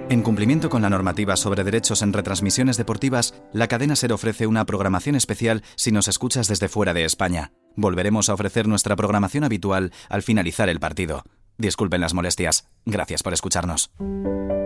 En cumplimiento con la normativa sobre derechos en retransmisiones deportivas, la cadena SER ofrece una programación especial si nos escuchas desde fuera de España. Volveremos a ofrecer nuestra programación habitual al finalizar el partido. Disculpen las molestias. Gracias por escucharnos.